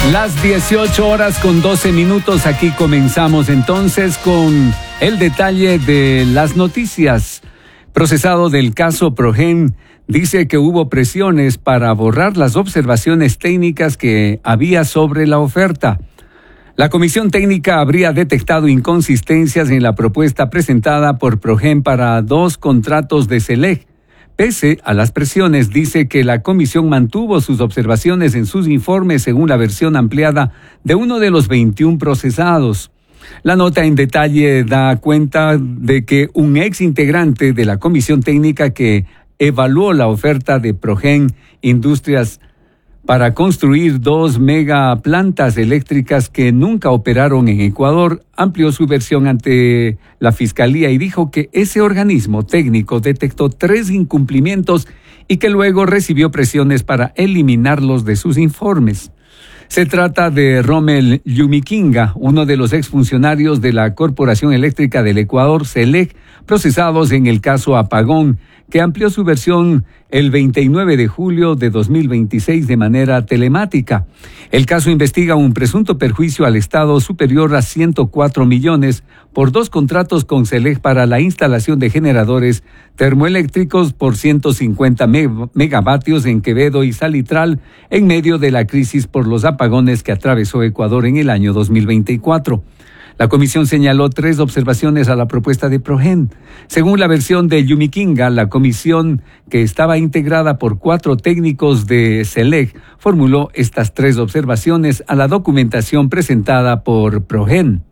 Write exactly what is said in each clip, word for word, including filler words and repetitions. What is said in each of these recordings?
Las dieciocho horas con doce minutos, aquí comenzamos entonces con el detalle de las noticias. Procesado del caso Progen dice que hubo presiones para borrar las observaciones técnicas que había sobre la oferta. La comisión técnica habría detectado inconsistencias en la propuesta presentada por Progen para dos contratos de Selec. Pese a las presiones, dice que la comisión mantuvo sus observaciones en sus informes según la versión ampliada de uno de los veintiún procesados. La nota en detalle da cuenta de que un ex integrante de la comisión técnica que evaluó la oferta de Progen Industrias para construir dos megaplantas eléctricas que nunca operaron en Ecuador, amplió su versión ante la Fiscalía y dijo que ese organismo técnico detectó tres incumplimientos y que luego recibió presiones para eliminarlos de sus informes. Se trata de Rommel Yumiquinga, uno de los exfuncionarios de la Corporación Eléctrica del Ecuador, Selec, procesados en el caso Apagón, que amplió su versión el veintinueve de julio de dos mil veintiséis de manera telemática. El caso investiga un presunto perjuicio al Estado superior a ciento cuatro millones por dos contratos con Selec para la instalación de generadores termoeléctricos por ciento cincuenta megavatios en Quevedo y Salitral en medio de la crisis por los apagones que atravesó Ecuador en el año dos mil veinticuatro. La comisión señaló tres observaciones a la propuesta de Progen. Según la versión de Yumiquinga, la comisión, que estaba integrada por cuatro técnicos de Selec, formuló estas tres observaciones a la documentación presentada por Progen.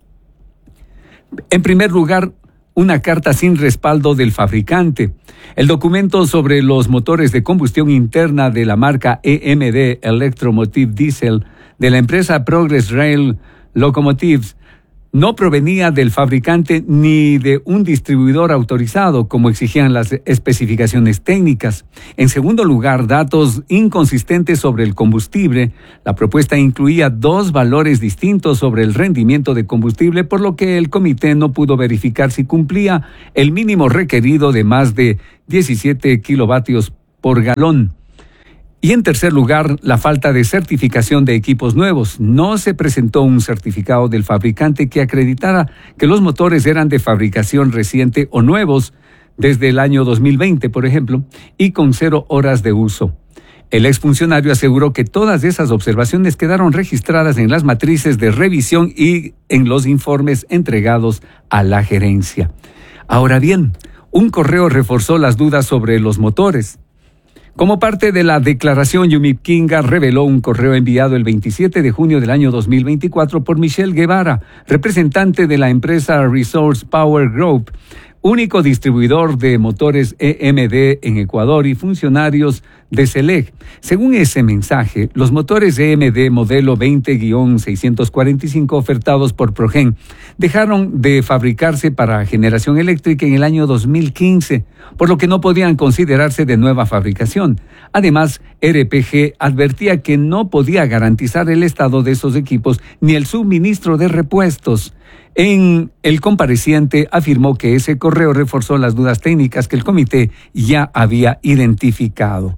En primer lugar, una carta sin respaldo del fabricante. El documento sobre los motores de combustión interna de la marca E M D Electromotive Diesel de la empresa Progress Rail Locomotives no provenía del fabricante ni de un distribuidor autorizado, como exigían las especificaciones técnicas. En segundo lugar, datos inconsistentes sobre el combustible. La propuesta incluía dos valores distintos sobre el rendimiento de combustible, por lo que el comité no pudo verificar si cumplía el mínimo requerido de más de diecisiete kilovatios por galón. Y en tercer lugar, la falta de certificación de equipos nuevos. No se presentó un certificado del fabricante que acreditara que los motores eran de fabricación reciente o nuevos, desde el año dos mil veinte, por ejemplo, y con cero horas de uso. El exfuncionario aseguró que todas esas observaciones quedaron registradas en las matrices de revisión y en los informes entregados a la gerencia. Ahora bien, un correo reforzó las dudas sobre los motores. Como parte de la declaración, Yumiquinga reveló un correo enviado el veintisiete de junio del año dos mil veinticuatro por Michelle Guevara, representante de la empresa Resource Power Group, único distribuidor de motores E M D en Ecuador y funcionarios de Selec. Según ese mensaje, los motores E M D modelo veinte guión seiscientos cuarenta y cinco ofertados por Progen dejaron de fabricarse para generación eléctrica en el año dos mil quince, por lo que no podían considerarse de nueva fabricación. Además, R P G advertía que no podía garantizar el estado de esos equipos ni el suministro de repuestos. En el compareciente afirmó que ese correo reforzó las dudas técnicas que el comité ya había identificado.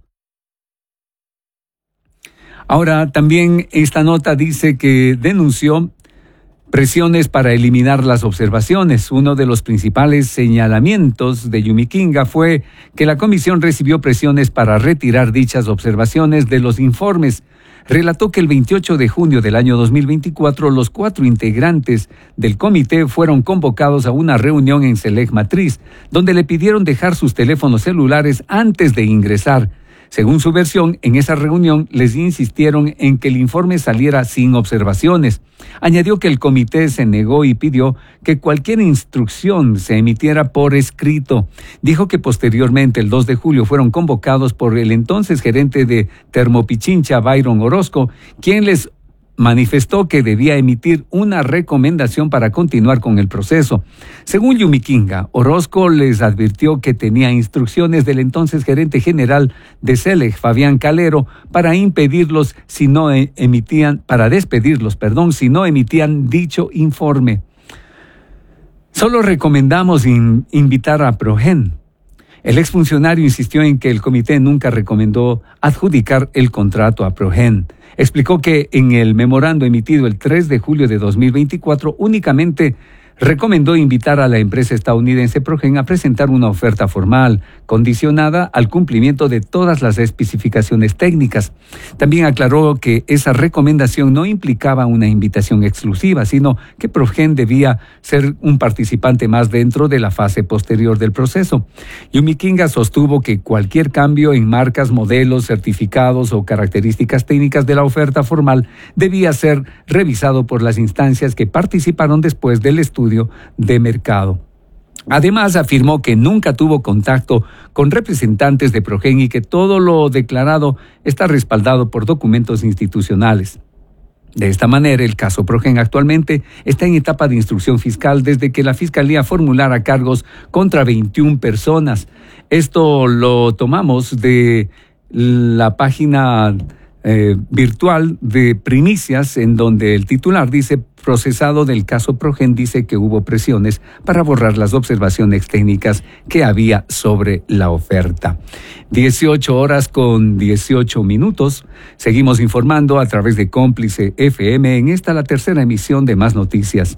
Ahora, también esta nota dice que denunció presiones para eliminar las observaciones. Uno de los principales señalamientos de Yumiquinga fue que la comisión recibió presiones para retirar dichas observaciones de los informes. Relató que el veintiocho de junio del año dos mil veinticuatro los cuatro integrantes del comité fueron convocados a una reunión en Selec Matriz, donde le pidieron dejar sus teléfonos celulares antes de ingresar. Según su versión, en esa reunión les insistieron en que el informe saliera sin observaciones. Añadió que el comité se negó y pidió que cualquier instrucción se emitiera por escrito. Dijo que posteriormente, el dos de julio, fueron convocados por el entonces gerente de Termopichincha, Byron Orozco, quien les manifestó que debía emitir una recomendación para continuar con el proceso. Según Yumiquinga, Orozco les advirtió que tenía instrucciones del entonces gerente general de Selec, Fabián Calero, para impedirlos si no emitían, para despedirlos, perdón, si no emitían dicho informe. Solo recomendamos in, invitar a Progen. El exfuncionario insistió en que el comité nunca recomendó adjudicar el contrato a Progen. Explicó que en el memorando emitido el tres de julio de dos mil veinticuatro únicamente recomendó invitar a la empresa estadounidense Progen a presentar una oferta formal, condicionada al cumplimiento de todas las especificaciones técnicas. También aclaró que esa recomendación no implicaba una invitación exclusiva, sino que Progen debía ser un participante más dentro de la fase posterior del proceso. Yumikinga sostuvo que cualquier cambio en marcas, modelos, certificados o características técnicas de la oferta formal debía ser revisado por las instancias que participaron después del estudio de mercado. Además, afirmó que nunca tuvo contacto con representantes de Progen y que todo lo declarado está respaldado por documentos institucionales. De esta manera, el caso Progen actualmente está en etapa de instrucción fiscal desde que la Fiscalía formulara cargos contra veintiuna personas. Esto lo tomamos de la página Eh, virtual de Primicias, en donde el titular dice: procesado del caso Progen dice que hubo presiones para borrar las observaciones técnicas que había sobre la oferta. dieciocho horas con dieciocho minutos. Seguimos informando a través de Cómplice F M en esta la tercera emisión de Más Noticias.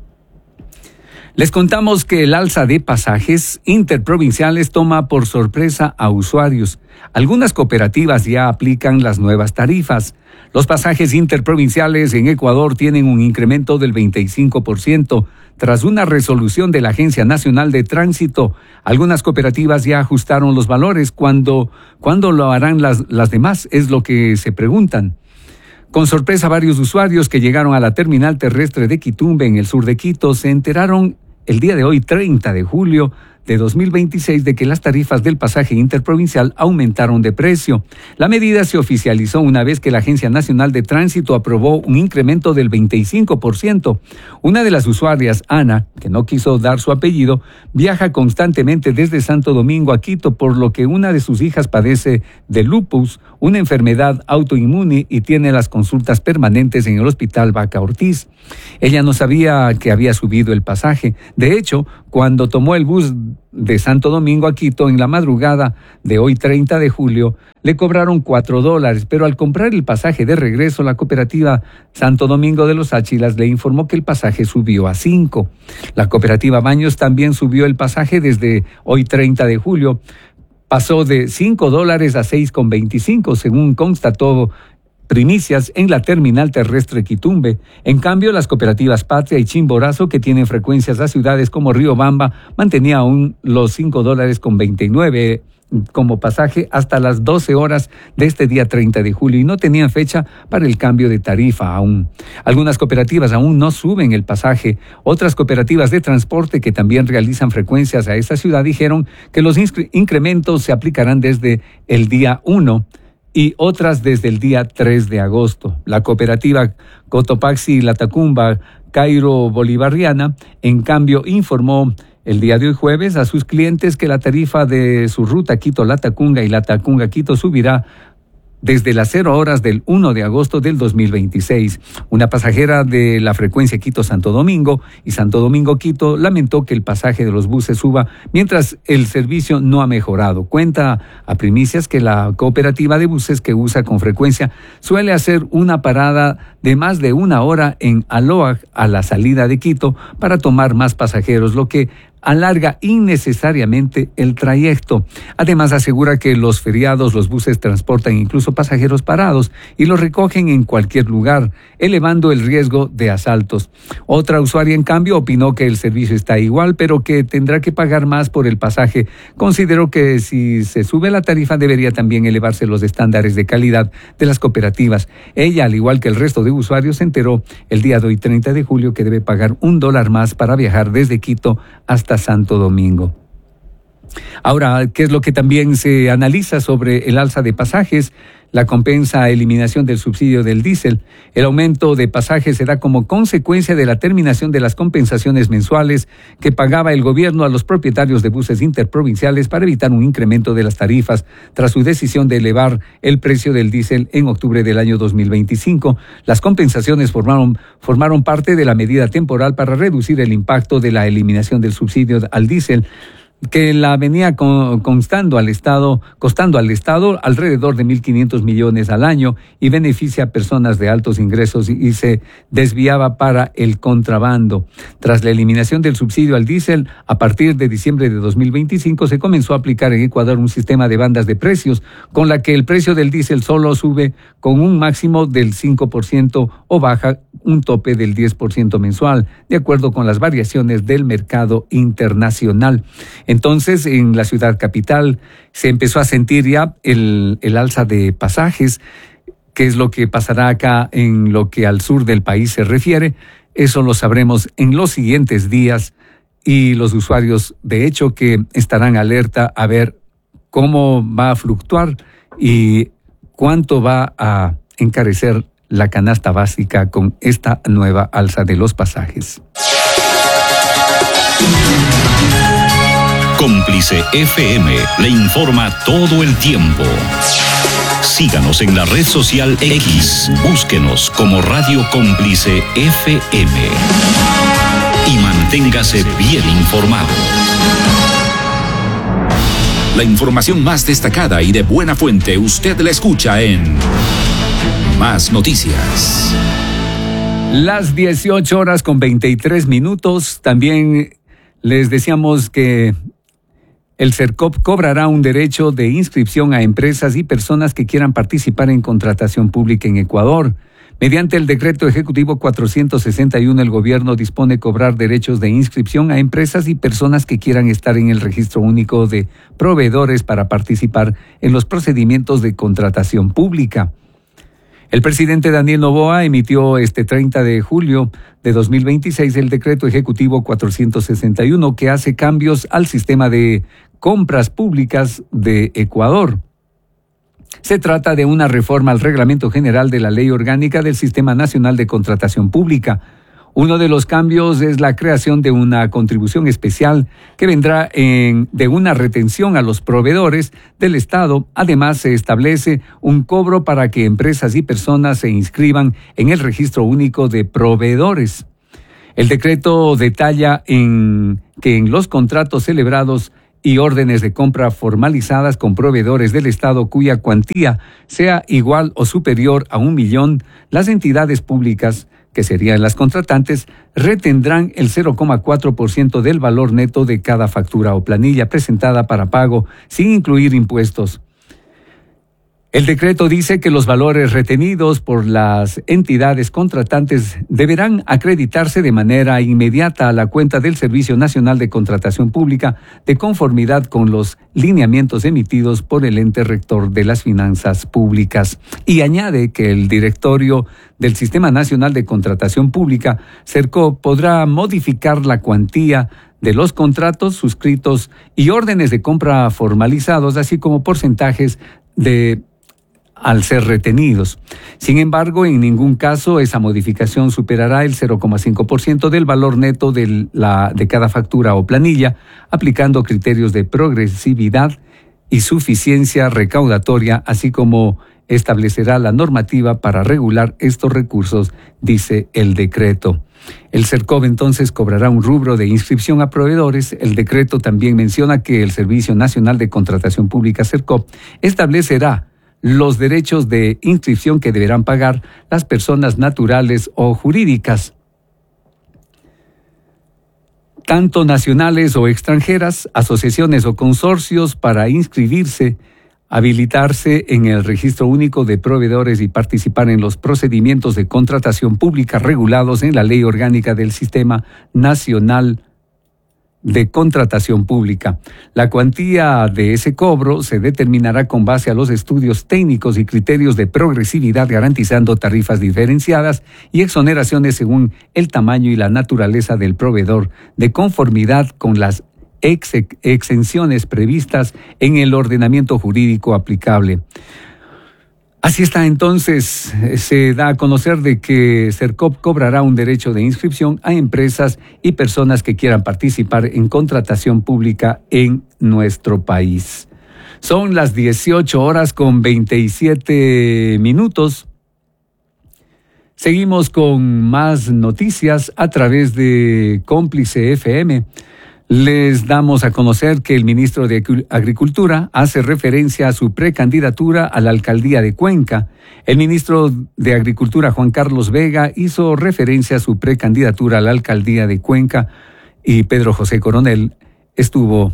Les contamos que el alza de pasajes interprovinciales toma por sorpresa a usuarios. Algunas cooperativas ya aplican las nuevas tarifas. Los pasajes interprovinciales en Ecuador tienen un incremento del veinticinco por ciento. Tras una resolución de la Agencia Nacional de Tránsito, algunas cooperativas ya ajustaron los valores. ¿Cuándo, ¿cuándo lo harán las, las demás? Es lo que se preguntan. Con sorpresa, varios usuarios que llegaron a la terminal terrestre de Quitumbe en el sur de Quito se enteraron el día de hoy, treinta de julio de dos mil veintiséis, de que las tarifas del pasaje interprovincial aumentaron de precio. La medida se oficializó una vez que la Agencia Nacional de Tránsito aprobó un incremento del veinticinco por ciento. Una de las usuarias, Ana, que no quiso dar su apellido, viaja constantemente desde Santo Domingo a Quito, por lo que una de sus hijas padece de lupus, una enfermedad autoinmune, y tiene las consultas permanentes en el Hospital Vaca Ortiz. Ella no sabía que había subido el pasaje. De hecho, cuando tomó el bus de Santo Domingo a Quito en la madrugada de hoy treinta de julio, le cobraron cuatro dólares, pero al comprar el pasaje de regreso, la cooperativa Santo Domingo de los Áchilas le informó que el pasaje subió a cinco. La cooperativa Baños también subió el pasaje desde hoy treinta de julio. Pasó de cinco dólares a seis con veinticinco, según constató Primicias en la terminal terrestre Quitumbe. En cambio, las cooperativas Patria y Chimborazo, que tienen frecuencias a ciudades como Riobamba, mantenía aún los cinco dólares con veintinueve como pasaje hasta las doce horas de este día treinta de julio y no tenían fecha para el cambio de tarifa aún. Algunas cooperativas aún no suben el pasaje. Otras cooperativas de transporte que también realizan frecuencias a esta ciudad dijeron que los incrementos se aplicarán desde el día uno. Y otras desde el día tres de agosto. La cooperativa Cotopaxi Latacunga Cairo Bolivariana, en cambio, informó el día de hoy jueves a sus clientes que la tarifa de su ruta Quito-Latacunga y Latacunga-Quito subirá desde las cero horas del uno de agosto del dos mil veintiséis. Una pasajera de la frecuencia Quito-Santo Domingo y Santo Domingo-Quito lamentó que el pasaje de los buses suba mientras el servicio no ha mejorado. Cuenta a Primicias que la cooperativa de buses que usa con frecuencia suele hacer una parada de más de una hora en Aloa a la salida de Quito para tomar más pasajeros, lo que alarga innecesariamente el trayecto. Además, asegura que los feriados los buses transportan incluso pasajeros parados y los recogen en cualquier lugar, elevando el riesgo de asaltos. Otra usuaria, en cambio, opinó que el servicio está igual, pero que tendrá que pagar más por el pasaje. Consideró que si se sube la tarifa debería también elevarse los estándares de calidad de las cooperativas. Ella, al igual que el resto de usuarios, se enteró el día de hoy, treinta de julio, que debe pagar un dólar más para viajar desde Quito hasta Santo Domingo. Ahora, ¿qué es lo que también se analiza sobre el alza de pasajes? La compensa eliminación del subsidio del diésel. El aumento de pasajes se da como consecuencia de la terminación de las compensaciones mensuales que pagaba el gobierno a los propietarios de buses interprovinciales para evitar un incremento de las tarifas tras su decisión de elevar el precio del diésel en octubre del año dos mil veinticinco. Las compensaciones formaron, formaron parte de la medida temporal para reducir el impacto de la eliminación del subsidio al diésel. que la venía constando al Estado, costando al Estado alrededor de mil quinientos millones al año y beneficia a personas de altos ingresos y, y se desviaba para el contrabando. Tras la eliminación del subsidio al diésel, a partir de diciembre de dos mil veinticinco se comenzó a aplicar en Ecuador un sistema de bandas de precios con la que el precio del diésel solo sube con un máximo del cinco por ciento o baja un tope del diez por ciento mensual, de acuerdo con las variaciones del mercado internacional. Entonces, en la ciudad capital se empezó a sentir ya el, el alza de pasajes. ¿Qué es lo que pasará acá en lo que al sur del país se refiere? Eso lo sabremos en los siguientes días y los usuarios, de hecho, que estarán alerta a ver cómo va a fluctuar y cuánto va a encarecer la canasta básica con esta nueva alza de los pasajes. Cómplice F M le informa todo el tiempo. Síganos en la red social X, búsquenos como Radio Cómplice F M y manténgase bien informado. La información más destacada y de buena fuente usted la escucha en Más Noticias. Las dieciocho horas con veintitrés minutos. También les decíamos que el CERCOP cobrará un derecho de inscripción a empresas y personas que quieran participar en contratación pública en Ecuador. Mediante el decreto ejecutivo cuatrocientos sesenta y uno, el gobierno dispone cobrar derechos de inscripción a empresas y personas que quieran estar en el registro único de proveedores para participar en los procedimientos de contratación pública. El presidente Daniel Noboa emitió este treinta de julio de dos mil veintiséis el decreto ejecutivo cuatrocientos sesenta y uno que hace cambios al sistema de compras públicas de Ecuador. Se trata de una reforma al Reglamento General de la Ley Orgánica del Sistema Nacional de Contratación Pública. Uno de los cambios es la creación de una contribución especial que vendrá en, de una retención a los proveedores del Estado. Además, se establece un cobro para que empresas y personas se inscriban en el registro único de proveedores. El decreto detalla en, que en los contratos celebrados y órdenes de compra formalizadas con proveedores del Estado cuya cuantía sea igual o superior a un millón, las entidades públicas, que serían las contratantes, retendrán el cero coma cuatro por ciento del valor neto de cada factura o planilla presentada para pago, sin incluir impuestos. El decreto dice que los valores retenidos por las entidades contratantes deberán acreditarse de manera inmediata a la cuenta del Servicio Nacional de Contratación Pública de conformidad con los lineamientos emitidos por el ente rector de las finanzas públicas. Y añade que el directorio del Sistema Nacional de Contratación Pública, CERCOP, podrá modificar la cuantía de los contratos suscritos y órdenes de compra formalizados, así como porcentajes de al ser retenidos. Sin embargo, en ningún caso esa modificación superará el cero coma cinco por ciento del valor neto de, la, de cada factura o planilla, aplicando criterios de progresividad y suficiencia recaudatoria, así como establecerá la normativa para regular estos recursos, dice el decreto. El CERCOP entonces cobrará un rubro de inscripción a proveedores. El decreto también menciona que el Servicio Nacional de Contratación Pública, CERCOP, establecerá los derechos de inscripción que deberán pagar las personas naturales o jurídicas, tanto nacionales o extranjeras, asociaciones o consorcios, para inscribirse, habilitarse en el registro único de proveedores y participar en los procedimientos de contratación pública regulados en la Ley Orgánica del Sistema Nacional de Contratación Pública. La cuantía de ese cobro se determinará con base a los estudios técnicos y criterios de progresividad, garantizando tarifas diferenciadas y exoneraciones según el tamaño y la naturaleza del proveedor, de conformidad con las ex- exenciones previstas en el ordenamiento jurídico aplicable. Así está, entonces, se da a conocer de que CERCOP cobrará un derecho de inscripción a empresas y personas que quieran participar en contratación pública en nuestro país. Son las dieciocho horas con veintisiete minutos. Seguimos con más noticias a través de Cómplice F M. Les damos a conocer que el ministro de Agricultura hace referencia a su precandidatura a la alcaldía de Cuenca. El ministro de Agricultura, Juan Carlos Vega, hizo referencia a su precandidatura a la alcaldía de Cuenca y Pedro José Coronel estuvo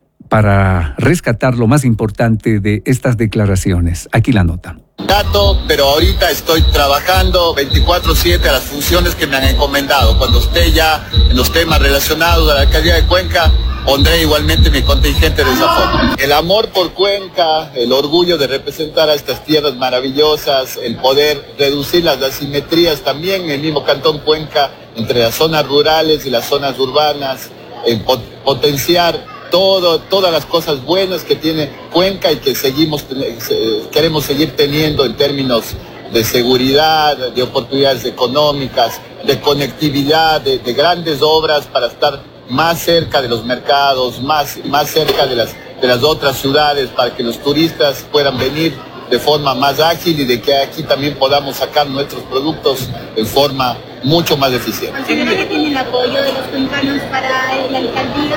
para rescatar lo más importante de estas declaraciones. Aquí la nota. Pero ahorita estoy trabajando veinticuatro siete a las funciones que me han encomendado. Cuando esté ya en los temas relacionados a la alcaldía de Cuenca, pondré igualmente mi contingente de esa forma. El amor por Cuenca, el orgullo de representar a estas tierras maravillosas, el poder reducir las asimetrías también en el mismo cantón Cuenca entre las zonas rurales y las zonas urbanas, el pot- potenciar Todo, todas las cosas buenas que tiene Cuenca y que seguimos queremos seguir teniendo en términos de seguridad, de oportunidades económicas, de conectividad, de, de grandes obras para estar más cerca de los mercados, más, más cerca de las, de las otras ciudades, para que los turistas puedan venir de forma más ágil y de que aquí también podamos sacar nuestros productos en forma mucho más eficiente. ¿Considera que tiene el apoyo de los cuencanos para la alcaldía?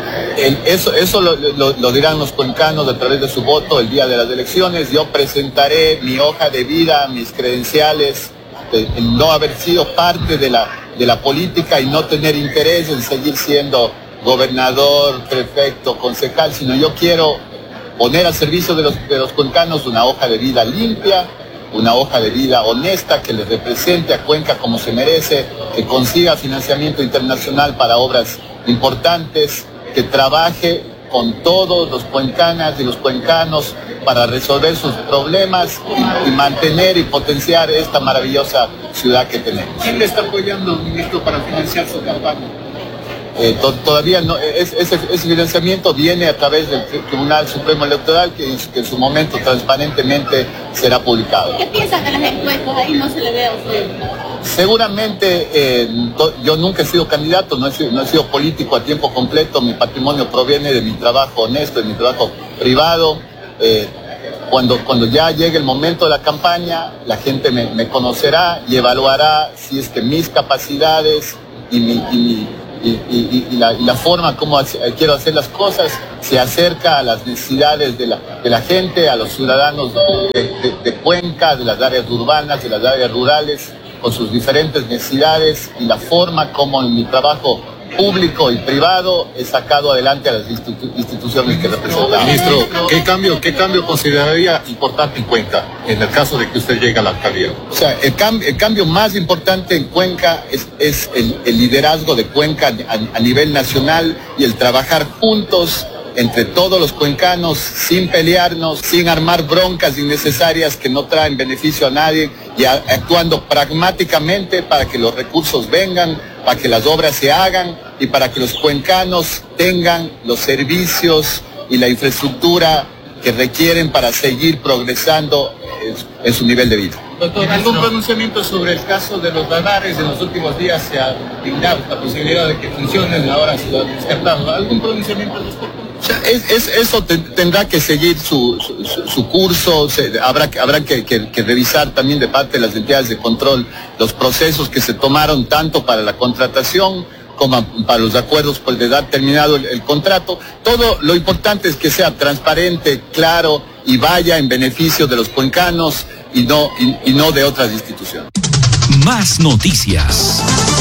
El, eso eso lo, lo, lo dirán los cuencanos a través de su voto el día de las elecciones. Yo presentaré mi hoja de vida, mis credenciales, de, el no haber sido parte de la, de la política y no tener interés en seguir siendo gobernador, prefecto, concejal, sino yo quiero poner al servicio de los, de los cuencanos una hoja de vida limpia, una hoja de vida honesta que les represente a Cuenca como se merece, que consiga financiamiento internacional para obras importantes, que trabaje con todos los cuencanas y los cuencanos para resolver sus problemas y, y mantener y potenciar esta maravillosa ciudad que tenemos. ¿Quién le está apoyando, ministro, para financiar su campaña? Eh, to, todavía no, es, ese, ese financiamiento viene a través del Tribunal Supremo Electoral que, que en su momento transparentemente será publicado. ¿Qué piensa de las encuestas? Ahí no se le ve a usted. Seguramente eh, to, yo nunca he sido candidato, no he sido, no he sido político a tiempo completo, mi patrimonio proviene de mi trabajo honesto, de mi trabajo privado. Eh, cuando, cuando ya llegue el momento de la campaña, la gente me, me conocerá y evaluará si es que mis capacidades y mi, y mi Y, y, y, la, y la forma como hace, quiero hacer las cosas se acerca a las necesidades de la, de la gente, a los ciudadanos de, de, de Cuenca, de las áreas urbanas, de las áreas rurales, con sus diferentes necesidades y la forma como en mi trabajo público y privado he sacado adelante a las institu- instituciones que representamos. Ministro, ¿qué cambio, qué cambio consideraría importante en Cuenca en el caso de que usted llegue a la alcaldía? O sea, el, cam- el cambio más importante en Cuenca es, es el, el liderazgo de Cuenca a, a nivel nacional y el trabajar juntos entre todos los cuencanos, sin pelearnos, sin armar broncas innecesarias que no traen beneficio a nadie y a, actuando pragmáticamente para que los recursos vengan, para que las obras se hagan y para que los cuencanos tengan los servicios y la infraestructura que requieren para seguir progresando en, en su nivel de vida. Doctor, ¿algún pronunciamiento sobre el caso de los radares? En los últimos días se ha brindado la posibilidad de que funcionen, ahora se lo han descartado. ¿Algún pronunciamiento al respecto? O sea, es, es, eso te, tendrá que seguir su, su, su curso, se, habrá, habrá que, que, que revisar también de parte de las entidades de control los procesos que se tomaron tanto para la contratación como para los acuerdos por de dar terminado el, el contrato. Todo lo importante es que sea transparente, claro y vaya en beneficio de los cuencanos y no, y, y no de otras instituciones. Más noticias.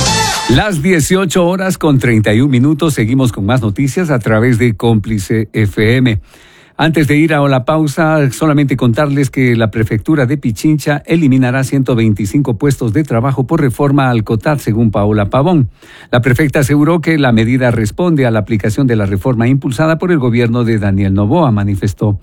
Las dieciocho horas con treinta y un minutos, seguimos con más noticias a través de Cómplice F M. Antes de ir a la pausa, solamente contarles que la prefectura de Pichincha eliminará ciento veinticinco puestos de trabajo por reforma al COTAD, según Paola Pavón. La prefecta aseguró que la medida responde a la aplicación de la reforma impulsada por el gobierno de Daniel Noboa, manifestó.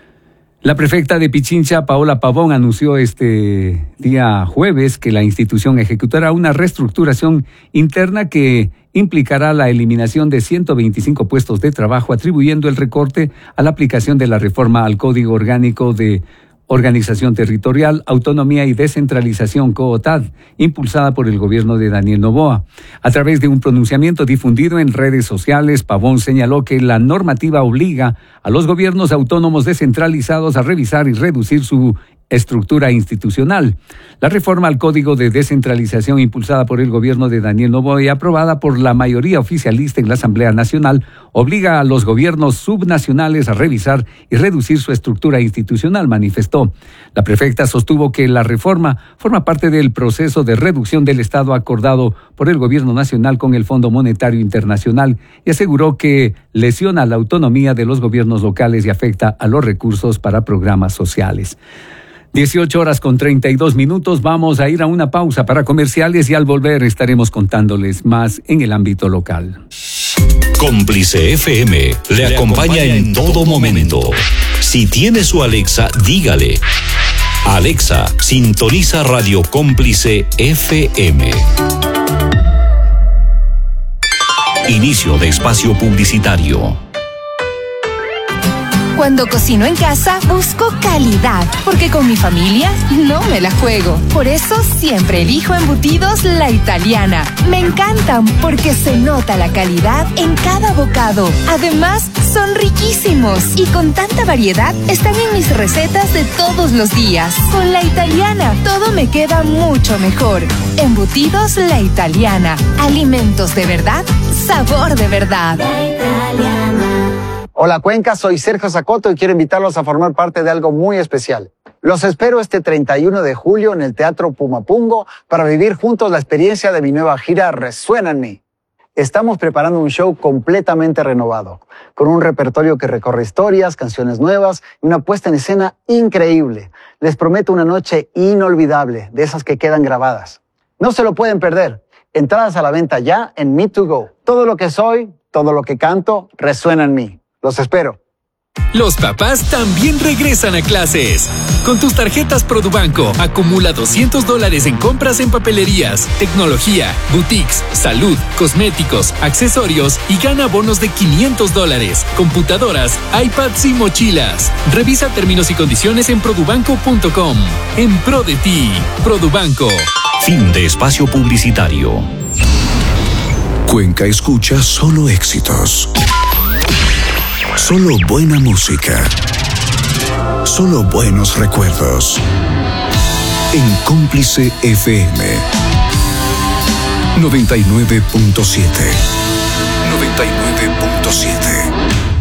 La prefecta de Pichincha, Paola Pavón, anunció este día jueves que la institución ejecutará una reestructuración interna que implicará la eliminación de ciento veinticinco puestos de trabajo, atribuyendo el recorte a la aplicación de la reforma al Código Orgánico de Organización Territorial, Autonomía y Descentralización COOTAD, impulsada por el gobierno de Daniel Noboa. A través de un pronunciamiento difundido en redes sociales, Pavón señaló que la normativa obliga a los gobiernos autónomos descentralizados a revisar y reducir su estructura institucional. La reforma al Código de Descentralización impulsada por el gobierno de Daniel Noboa y aprobada por la mayoría oficialista en la Asamblea Nacional obliga a los gobiernos subnacionales a revisar y reducir su estructura institucional, manifestó. La prefecta sostuvo que la reforma forma parte del proceso de reducción del Estado acordado por el gobierno nacional con el Fondo Monetario Internacional y aseguró que lesiona la autonomía de los gobiernos locales y afecta a los recursos para programas sociales. dieciocho horas con treinta y dos minutos, vamos a ir a una pausa para comerciales y al volver estaremos contándoles más en el ámbito local. Cómplice F M le acompaña en todo momento. Si tiene su Alexa, dígale: Alexa, sintoniza Radio Cómplice F M. Inicio de espacio publicitario. Cuando cocino en casa, busco calidad, porque con mi familia no me la juego. Por eso siempre elijo embutidos La Italiana. Me encantan porque se nota la calidad en cada bocado. Además, son riquísimos y con tanta variedad están en mis recetas de todos los días. Con La Italiana, todo me queda mucho mejor. Embutidos La Italiana. Alimentos de verdad, sabor de verdad. La Italiana. Hola Cuenca, soy Sergio Zacoto y quiero invitarlos a formar parte de algo muy especial. Los espero este treinta y uno de julio en el Teatro Pumapungo para vivir juntos la experiencia de mi nueva gira Resuena en mí. Estamos preparando un show completamente renovado, con un repertorio que recorre historias, canciones nuevas y una puesta en escena increíble. Les prometo una noche inolvidable, de esas que quedan grabadas. No se lo pueden perder. Entradas a la venta ya en Me to Go. Todo lo que soy, todo lo que canto, resuena en mí. Los espero. Los papás también regresan a clases. Con tus tarjetas Produbanco, acumula doscientos dólares en compras en papelerías, tecnología, boutiques, salud, cosméticos, accesorios y gana bonos de quinientos dólares, computadoras, iPads y mochilas. Revisa términos y condiciones en produbanco punto com. En pro de ti, Produbanco. Fin de espacio publicitario. Cuenca escucha solo éxitos. Solo buena música. Solo buenos recuerdos. En Cómplice F M. noventa y nueve punto siete. noventa y nueve punto siete.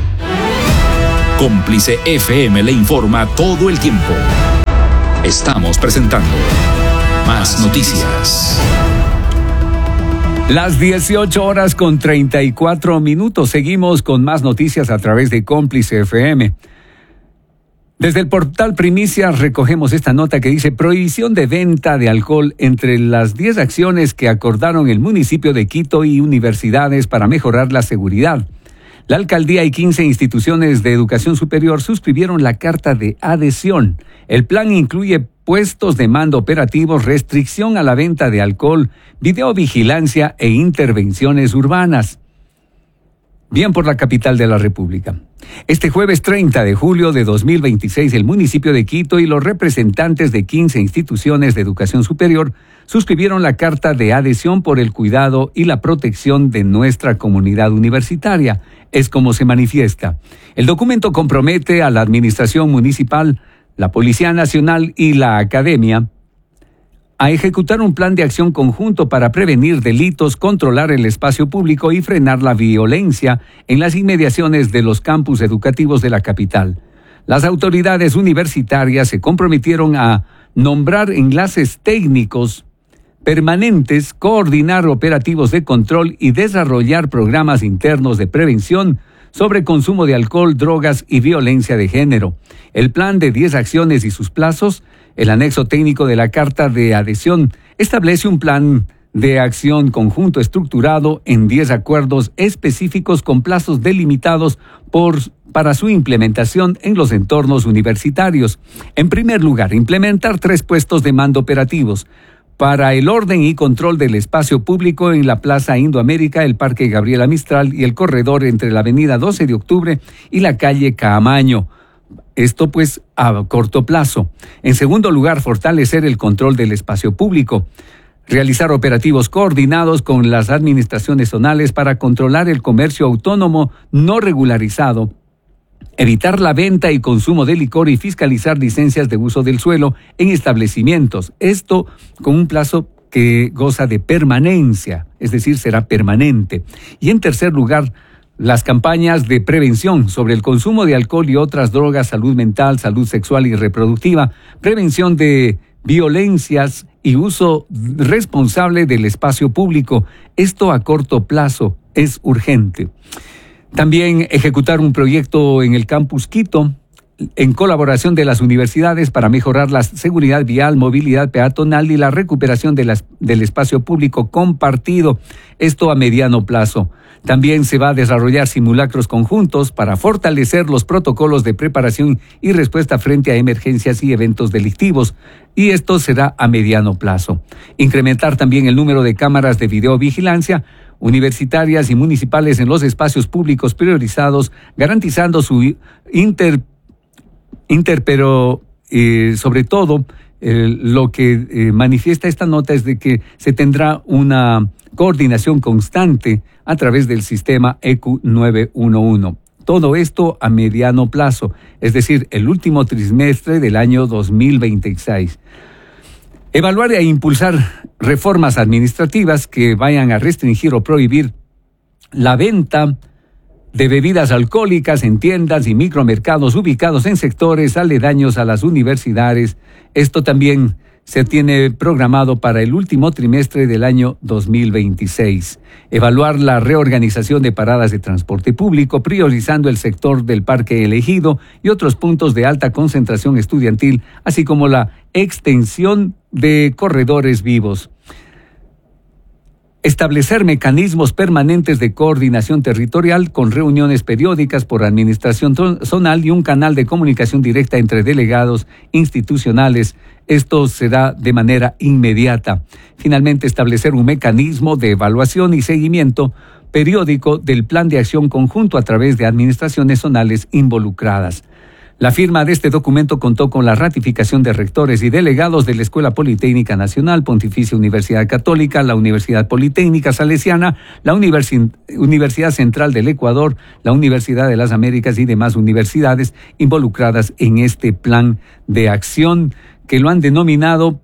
Cómplice F M le informa todo el tiempo. Estamos presentando Más Noticias. Las dieciocho horas con treinta y cuatro minutos. Seguimos con más noticias a través de Cómplice F M. Desde el portal Primicias recogemos esta nota que dice: prohibición de venta de alcohol entre las diez acciones que acordaron el municipio de Quito y universidades para mejorar la seguridad. La alcaldía y quince instituciones de educación superior suscribieron la carta de adhesión. El plan incluye puestos de mando operativos, restricción a la venta de alcohol, videovigilancia e intervenciones urbanas. Bien por la capital de la República. Este jueves treinta de julio de dos mil veintiséis, el municipio de Quito y los representantes de quince instituciones de educación superior suscribieron la carta de adhesión por el cuidado y la protección de nuestra comunidad universitaria. Es como se manifiesta. El documento compromete a la administración municipal, la Policía Nacional y la Academia a ejecutar un plan de acción conjunto para prevenir delitos, controlar el espacio público y frenar la violencia en las inmediaciones de los campus educativos de la capital. Las autoridades universitarias se comprometieron a nombrar enlaces técnicos permanentes, coordinar operativos de control y desarrollar programas internos de prevención sobre consumo de alcohol, drogas y violencia de género. El plan de diez acciones y sus plazos, el anexo técnico de la carta de adhesión, establece un plan de acción conjunto estructurado en diez acuerdos específicos con plazos delimitados por, para su implementación en los entornos universitarios. En primer lugar, implementar tres puestos de mando operativos para el orden y control del espacio público en la Plaza Indoamérica, el Parque Gabriela Mistral y el corredor entre la Avenida doce de octubre y la calle Caamaño. Esto pues a corto plazo. En segundo lugar, fortalecer el control del espacio público. Realizar operativos coordinados con las administraciones zonales para controlar el comercio autónomo no regularizado evitar la venta y consumo de licor y fiscalizar licencias de uso del suelo en establecimientos. Esto con un plazo que goza de permanencia, es decir, será permanente. Y en tercer lugar, las campañas de prevención sobre el consumo de alcohol y otras drogas, salud mental, salud sexual y reproductiva, prevención de violencias y uso responsable del espacio público. Esto a corto plazo es urgente. También ejecutar un proyecto en el Campus Quito en colaboración de las universidades para mejorar la seguridad vial, movilidad peatonal y la recuperación de las, del espacio público compartido. Esto a mediano plazo. También se va a desarrollar simulacros conjuntos para fortalecer los protocolos de preparación y respuesta frente a emergencias y eventos delictivos, y esto será a mediano plazo. Incrementar también el número de cámaras de videovigilancia universitarias y municipales en los espacios públicos priorizados, garantizando su inter, inter pero eh, sobre todo eh, lo que eh, manifiesta esta nota es de que se tendrá una coordinación constante a través del sistema E Q nueve uno uno. Todo esto a mediano plazo, es decir, el último trimestre del año dos mil veintiséis. Evaluar e impulsar reformas administrativas que vayan a restringir o prohibir la venta de bebidas alcohólicas en tiendas y micromercados ubicados en sectores aledaños a las universidades. Esto también se tiene programado para el último trimestre del año dos mil veintiséis. Evaluar la reorganización de paradas de transporte público, priorizando el sector del Parque Elegido y otros puntos de alta concentración estudiantil, así como la extensión de corredores vivos. Establecer mecanismos permanentes de coordinación territorial con reuniones periódicas por administración zonal y un canal de comunicación directa entre delegados institucionales. Esto se da de manera inmediata. Finalmente, establecer un mecanismo de evaluación y seguimiento periódico del plan de acción conjunto a través de administraciones zonales involucradas. La firma de este documento contó con la ratificación de rectores y delegados de la Escuela Politécnica Nacional, Pontificia Universidad Católica, la Universidad Politécnica Salesiana, la Universi- Universidad Central del Ecuador, la Universidad de las Américas y demás universidades involucradas en este plan de acción que lo han denominado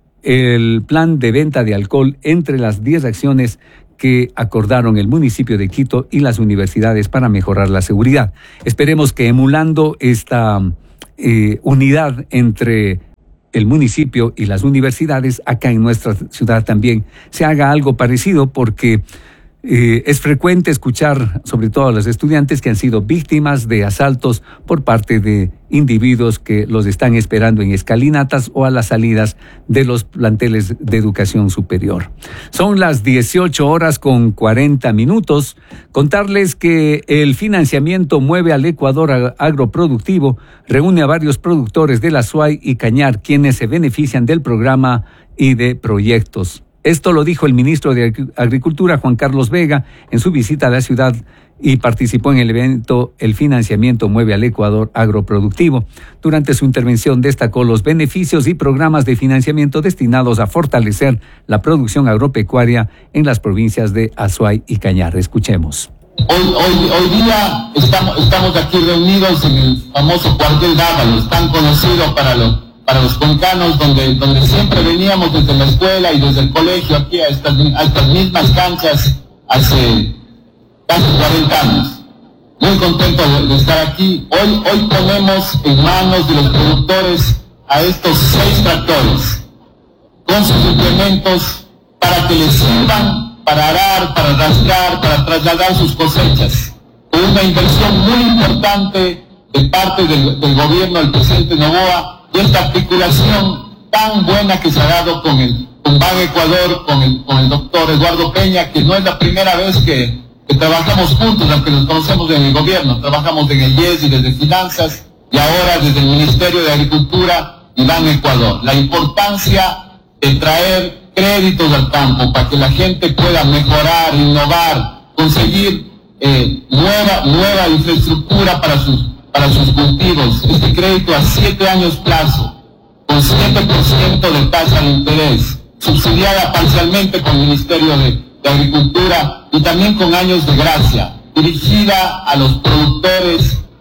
el plan de venta de alcohol entre las diez acciones que acordaron el municipio de Quito y las universidades para mejorar la seguridad. Esperemos que emulando esta eh, unidad entre el municipio y las universidades, acá en nuestra ciudad también se haga algo parecido, porque eh, es frecuente escuchar, sobre todo a los estudiantes, que han sido víctimas de asaltos por parte de individuos que los están esperando en escalinatas o a las salidas de los planteles de educación superior. Son las dieciocho horas con cuarenta minutos. Contarles que el financiamiento Mueve al Ecuador Agroproductivo reúne a varios productores de la S U A Y y Cañar, quienes se benefician del programa y de proyectos. Esto lo dijo el ministro de Agricultura, Juan Carlos Vega, en su visita a la ciudad, y participó en el evento El Financiamiento Mueve al Ecuador Agroproductivo. Durante su intervención destacó los beneficios y programas de financiamiento destinados a fortalecer la producción agropecuaria en las provincias de Azuay y Cañar. Escuchemos. Hoy, hoy, hoy día estamos, estamos aquí reunidos en el famoso cuartel Dávalos, tan conocido para, lo, para los cuencanos, donde, donde siempre veníamos desde la escuela y desde el colegio aquí a estas, a estas mismas canchas hace casi cuarenta años. Muy contento de, de estar aquí. Hoy, hoy ponemos en manos de los productores a estos seis tractores con sus implementos para que les sirvan para arar, para rastrear, para trasladar sus cosechas. Una inversión muy importante de parte del, del gobierno del presidente Noboa, y esta articulación tan buena que se ha dado con el con Ban Ecuador, con el, con el doctor Eduardo Peña, que no es la primera vez que, que trabajamos juntos, aunque nos conocemos en el gobierno. Trabajamos en el I E S y desde Finanzas, y ahora desde el Ministerio de Agricultura y Ban Ecuador. La importancia de traer créditos al campo para que la gente pueda mejorar, innovar, conseguir eh, nueva, nueva infraestructura para sus, para sus cultivos. Este crédito a siete años plazo, con siete por ciento de tasa de interés, subsidiada parcialmente con el Ministerio de, de Agricultura y también con años de gracia, dirigida a los productores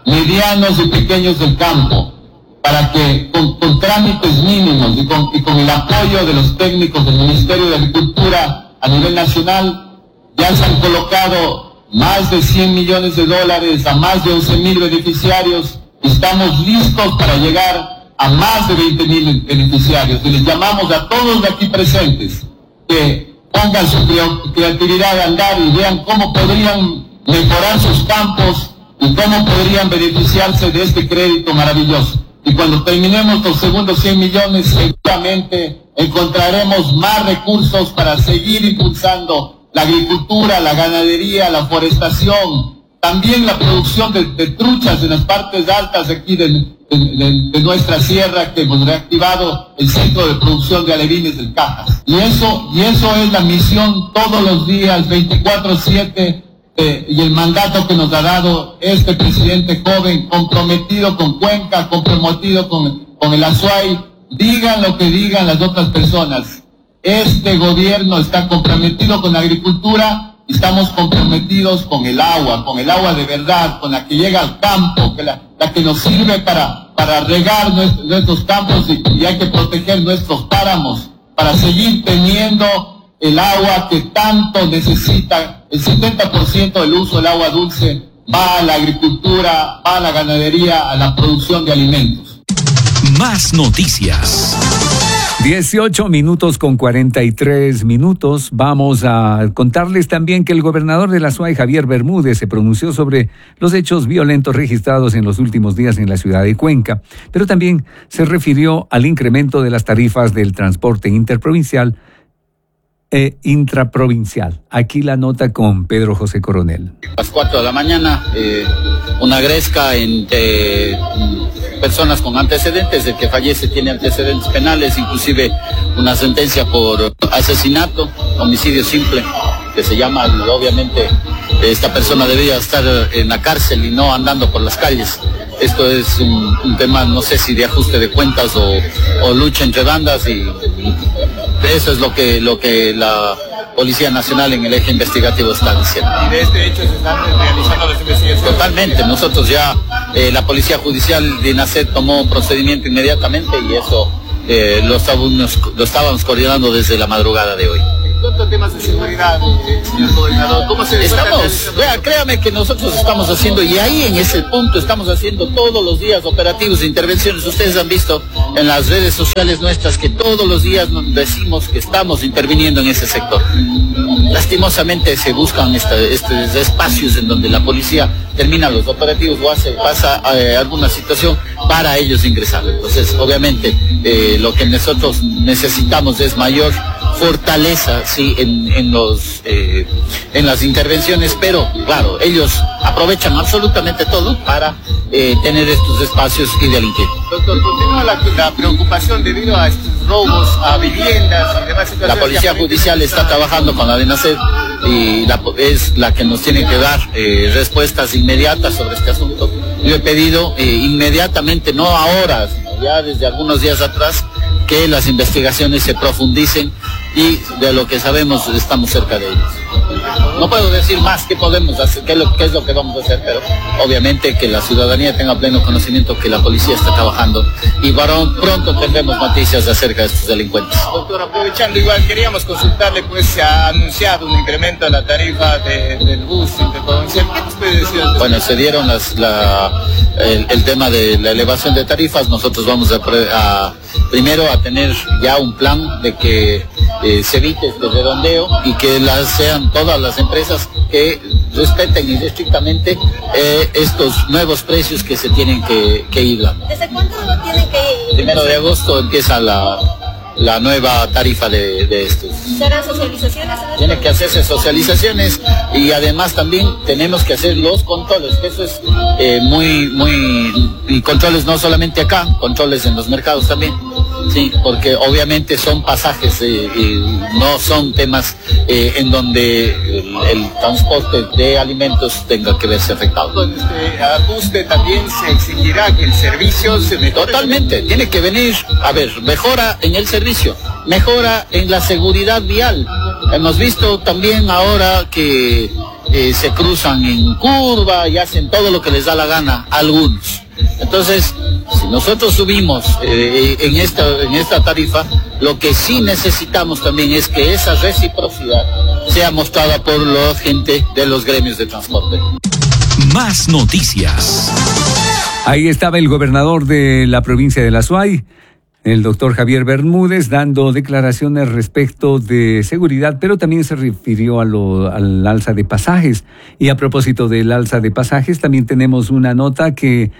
medianos y pequeños del campo, para que con, con trámites mínimos y con, y con el apoyo de los técnicos del Ministerio de Agricultura a nivel nacional, ya se han colocado más de cien millones de dólares a más de once mil beneficiarios. Estamos listos para llegar a más de veinte mil beneficiarios. Y les llamamos a todos de aquí presentes que pongan su creatividad a andar y vean cómo podrían mejorar sus campos y cómo podrían beneficiarse de este crédito maravilloso. Y cuando terminemos los segundos cien millones, seguramente encontraremos más recursos para seguir impulsando la agricultura, la ganadería, la forestación, también la producción de, de truchas en las partes altas de aquí de, de, de, de nuestra sierra, que hemos reactivado el centro de producción de alevines del Cajas. Y eso, y eso es la misión todos los días, veinticuatro siete, eh, y el mandato que nos ha dado este presidente joven, comprometido con Cuenca, comprometido con, con el Azuay. Digan lo que digan las otras personas. Este gobierno está comprometido con la agricultura. Estamos comprometidos con el agua, con el agua de verdad, con la que llega al campo, que la, la que nos sirve para, para regar nuestros, nuestros campos y, y hay que proteger nuestros páramos para seguir teniendo el agua que tanto necesita. El setenta por ciento del uso del agua dulce va a la agricultura, va a la ganadería, a la producción de alimentos. Más noticias. dieciocho minutos con cuarenta y tres minutos. Vamos a contarles también que el gobernador de la Azuay, Javier Bermúdez, se pronunció sobre los hechos violentos registrados en los últimos días en la ciudad de Cuenca, pero también se refirió al incremento de las tarifas del transporte interprovincial e intraprovincial. Aquí la nota con Pedro José Coronel. A las cuatro de la mañana, eh, una gresca entre eh, personas con antecedentes. El que fallece tiene antecedentes penales, inclusive una sentencia por asesinato, homicidio simple, que se llama, obviamente, esta persona debería estar en la cárcel y no andando por las calles. Esto es un, un tema, no sé si de ajuste de cuentas o, o lucha entre bandas, y eso es lo que, lo que la Policía Nacional en el eje investigativo está diciendo. ¿Y de este hecho se están realizando las investigaciones? Totalmente, nosotros ya, eh, la Policía Judicial de INACET tomó un procedimiento inmediatamente y eso eh, lo, estábamos, lo estábamos coordinando desde la madrugada de hoy. ¿Cuántos temas de seguridad, eh, señor gobernador? ¿Cómo se estamos? Vea, créame que nosotros estamos haciendo, y ahí en ese punto estamos haciendo todos los días operativos, intervenciones. Ustedes han visto en las redes sociales nuestras que todos los días nos decimos que estamos interviniendo en ese sector. Lastimosamente se buscan esta, estos espacios en donde la policía termina los operativos o hace, pasa eh, alguna situación para ellos ingresar. Entonces, obviamente, eh, lo que nosotros necesitamos es mayor fortaleza, sí, en, en los eh, en las intervenciones, pero claro, ellos aprovechan absolutamente todo para eh, tener estos espacios y delinquir. Doctor, continúa la, la preocupación debido a estos robos a viviendas y demás situaciones. La Policía Judicial está trabajando con la DINASET y la, es la que nos tiene que dar eh, respuestas inmediatas sobre este asunto. Yo he pedido eh, inmediatamente, no ahora, sino ya desde algunos días atrás, que las investigaciones se profundicen y de lo que sabemos estamos cerca de ellas. No puedo decir más qué podemos hacer, qué es, lo, qué es lo que vamos a hacer, pero obviamente que la ciudadanía tenga pleno conocimiento que la policía está trabajando y varón, pronto tendremos noticias acerca de estos delincuentes. Doctor, aprovechando igual, queríamos consultarle, pues se ha anunciado un incremento en la tarifa de, del bus interprovincial. ¿Qué nos puede decir? Bueno, se dieron las, la, el, el tema de la elevación de tarifas. Nosotros vamos a, a primero a tener ya un plan de que eh, se evite este redondeo y que las sean todas las empresas que respeten estrictamente eh, estos nuevos precios que se tienen que, que ir dando. ¿Desde cuándo lo tienen que ir? Primero de agosto empieza la, la nueva tarifa de, de estos. ¿Serán socializaciones? Tiene que hacerse socializaciones y además también tenemos que hacer los controles, que eso es eh, muy, muy, y controles no solamente acá, controles en los mercados también. Sí, porque obviamente son pasajes eh, y no son temas eh, en donde el, el transporte de alimentos tenga que verse afectado. Con este ajuste también se exigirá que el servicio se mejore. Totalmente, tiene que venir, a ver, mejora en el servicio, mejora en la seguridad vial. Hemos visto también ahora que eh, se cruzan en curva y hacen todo lo que les da la gana a algunos. Entonces, si nosotros subimos eh, en, esta, en esta tarifa, lo que sí necesitamos también es que esa reciprocidad sea mostrada por la gente de los gremios de transporte. Más noticias. Ahí estaba el gobernador de la provincia de La Suay, el doctor Javier Bermúdez, dando declaraciones respecto de seguridad, pero también se refirió a lo, al alza de pasajes. Y a propósito del alza de pasajes, también tenemos una nota que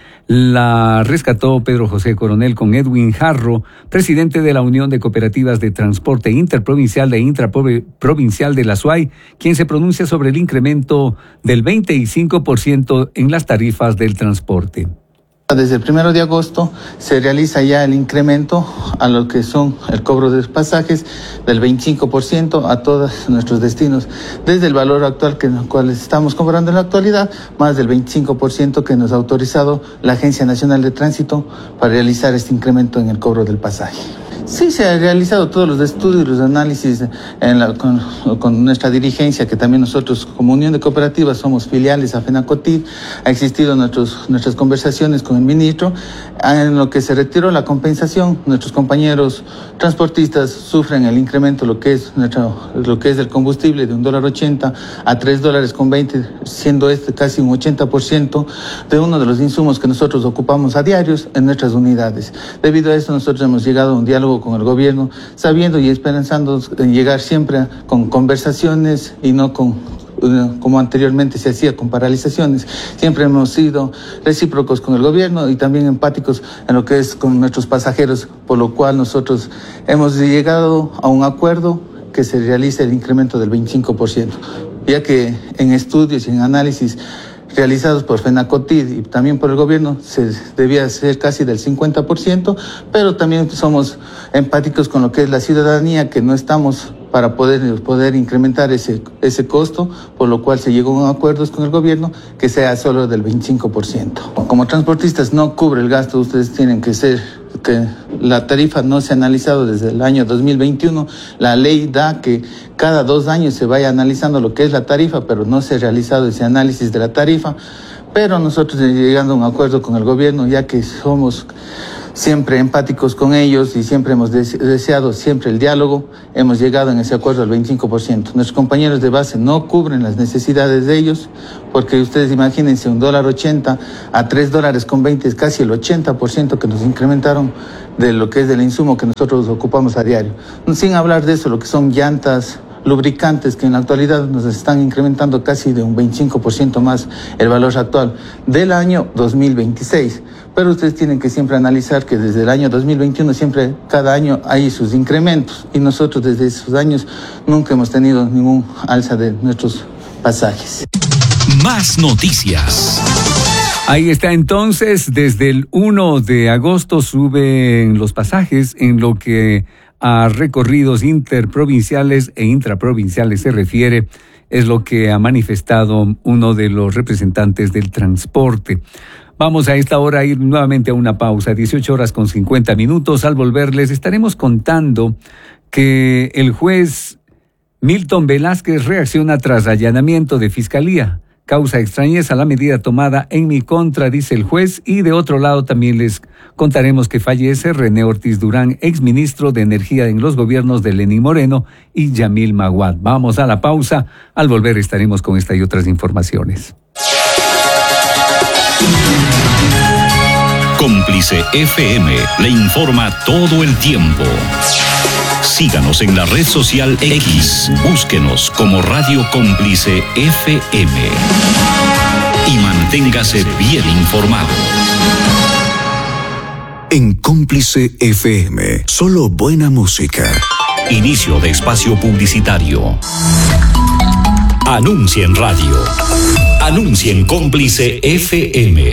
la rescató Pedro José Coronel con Edwin Jarro, presidente de la Unión de Cooperativas de Transporte Interprovincial e Intraprovincial de La Suay, quien se pronuncia sobre el incremento del veinticinco por ciento en las tarifas del transporte. Desde el primero de agosto se realiza ya el incremento a lo que son el cobro de pasajes del veinticinco por ciento a todos nuestros destinos, desde el valor actual que en el cual estamos cobrando en la actualidad, más del veinticinco por ciento que nos ha autorizado la Agencia Nacional de Tránsito para realizar este incremento en el cobro del pasaje. Sí, se han realizado todos los estudios, los análisis en la, con, con nuestra dirigencia, que también nosotros como Unión de Cooperativas somos filiales a FENACOTID. Ha existido nuestros, nuestras conversaciones con el ministro, en lo que se retiró la compensación. Nuestros compañeros transportistas sufren el incremento, lo que es nuestro, lo que es el combustible, de un dólar ochenta a tres dólares con veinte, siendo este casi un ochenta por ciento de uno de los insumos que nosotros ocupamos a diarios en nuestras unidades. Debido a eso, nosotros hemos llegado a un diálogo con el gobierno, sabiendo y esperanzando en llegar siempre con conversaciones y no con, como anteriormente se hacía, con paralizaciones. Siempre hemos sido recíprocos con el gobierno y también empáticos en lo que es con nuestros pasajeros, por lo cual nosotros hemos llegado a un acuerdo que se realice el incremento del veinticinco por ciento, ya que en estudios y en análisis realizados por FENACOTID y también por el gobierno se debía ser casi del cincuenta por ciento, pero también somos empáticos con lo que es la ciudadanía, que no estamos para poder, poder incrementar ese, ese costo, por lo cual se llegó a acuerdos con el gobierno que sea solo del veinticinco por ciento. Como transportistas no cubre el gasto, ustedes tienen que ser, que la tarifa no se ha analizado desde el año dos mil veintiuno, la ley da que cada dos años se vaya analizando lo que es la tarifa, pero no se ha realizado ese análisis de la tarifa, pero nosotros llegando a un acuerdo con el gobierno, ya que somos siempre empáticos con ellos y siempre hemos deseado siempre el diálogo, hemos llegado en ese acuerdo al veinticinco por ciento. Nuestros compañeros de base no cubren las necesidades de ellos, porque ustedes imagínense, un dólar ochenta a tres dólares con veinte es casi el ochenta por ciento que nos incrementaron de lo que es del insumo que nosotros ocupamos a diario. Sin hablar de eso, lo que son llantas, lubricantes, que en la actualidad nos están incrementando casi de un veinticinco por ciento más el valor actual del año dos mil veintiséis. Pero ustedes tienen que siempre analizar que desde el año dos mil veintiuno siempre, cada año hay sus incrementos, y nosotros desde esos años nunca hemos tenido ningún alza de nuestros pasajes. Más noticias. Ahí está entonces, desde el primero de agosto suben los pasajes en lo que a recorridos interprovinciales e intraprovinciales se refiere, es lo que ha manifestado uno de los representantes del transporte. Vamos a esta hora a ir nuevamente a una pausa, dieciocho horas con cincuenta minutos. Al volver les estaremos contando que el juez Milton Velázquez reacciona tras allanamiento de fiscalía. Causa extrañeza la medida tomada en mi contra, dice el juez, y de otro lado también les contaremos que fallece René Ortiz Durán, exministro de Energía en los gobiernos de Lenín Moreno y Yamil Maguad. Vamos a la pausa, al volver estaremos con esta y otras informaciones. Cómplice F M le informa todo el tiempo. Síganos en la red social X, búsquenos como Radio Cómplice F M y manténgase bien informado. En Cómplice F M, solo buena música. Inicio de espacio publicitario. Anuncia en radio. Anuncia en Cómplice F M.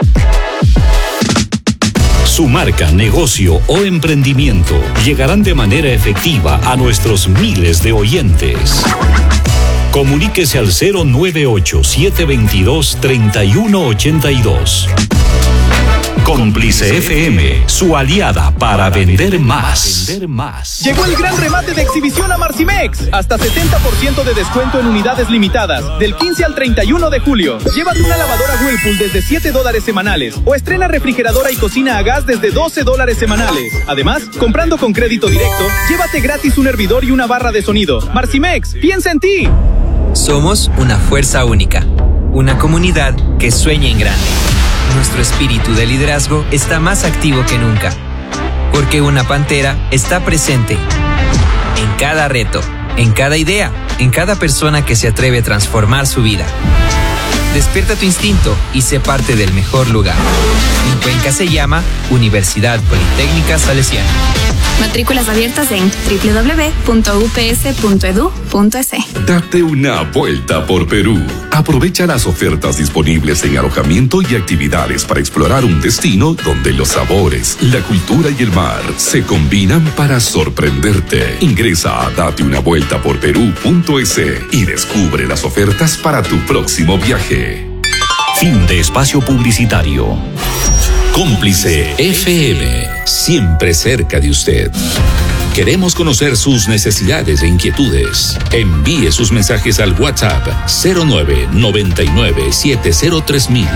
Su marca, negocio o emprendimiento llegarán de manera efectiva a nuestros miles de oyentes. Comuníquese al cero nueve ocho, siete dos dos, tres uno ocho dos. Cómplice F M, su aliada para vender más. Vender más. Llegó el gran remate de exhibición a Marcimex. Hasta setenta por ciento de descuento en unidades limitadas. Del quince al treinta y uno de julio. Llévate una lavadora Whirlpool desde siete dólares semanales. O estrena refrigeradora y cocina a gas desde doce dólares semanales. Además, comprando con crédito directo, llévate gratis un hervidor y una barra de sonido. Marcimex, piensa en ti. Somos una fuerza única. Una comunidad que sueña en grande. Nuestro espíritu de liderazgo está más activo que nunca, porque una pantera está presente en cada reto, en cada idea, en cada persona que se atreve a transformar su vida. Despierta tu instinto y sé parte del mejor lugar. En Cuenca se llama Universidad Politécnica Salesiana. Matrículas abiertas en doble u doble u doble u punto u p s punto e d u punto e s. Date una vuelta por Perú. Aprovecha las ofertas disponibles en alojamiento y actividades para explorar un destino donde los sabores, la cultura y el mar se combinan para sorprenderte. Ingresa a date una vuelta por perú punto e s y descubre las ofertas para tu próximo viaje. Fin de espacio publicitario. Cómplice F M, siempre cerca de usted. Queremos conocer sus necesidades e inquietudes. Envíe sus mensajes al WhatsApp cero nueve noventa y nueve siete cero tres mil.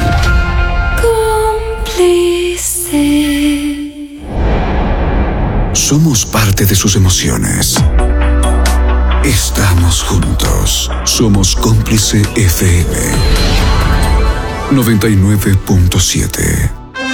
Cómplice. Somos parte de sus emociones. Estamos juntos. Somos Cómplice F M noventa y nueve punto siete.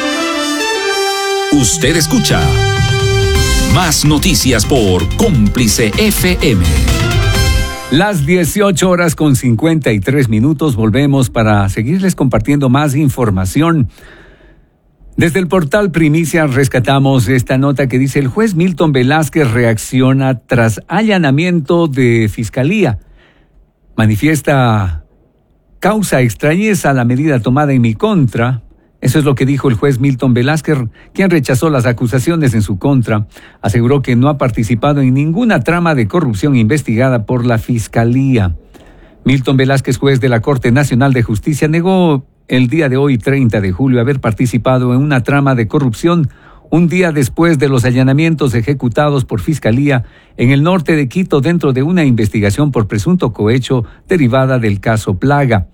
Usted escucha más noticias por Cómplice F M. Las dieciocho horas con cincuenta y tres minutos, volvemos para seguirles compartiendo más información. Desde el portal Primicia rescatamos esta nota que dice: el juez Milton Velázquez reacciona tras allanamiento de fiscalía. Manifiesta causa extrañeza la medida tomada en mi contra. Eso es lo que dijo el juez Milton Velázquez, quien rechazó las acusaciones en su contra. Aseguró que no ha participado en ninguna trama de corrupción investigada por la Fiscalía. Milton Velázquez, juez de la Corte Nacional de Justicia, negó el día de hoy, treinta de julio, haber participado en una trama de corrupción un día después de los allanamientos ejecutados por Fiscalía en el norte de Quito dentro de una investigación por presunto cohecho derivada del caso Plaga.